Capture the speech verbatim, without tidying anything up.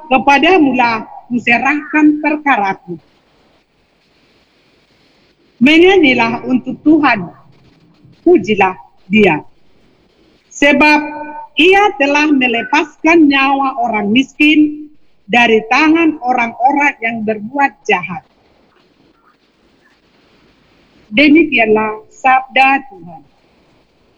kepadamulah kuserahkan perkaraku. Menyanyilah untuk Tuhan, pujilah Dia. Sebab Ia telah melepaskan nyawa orang miskin dari tangan orang-orang yang berbuat jahat. Demikianlah sabda Tuhan.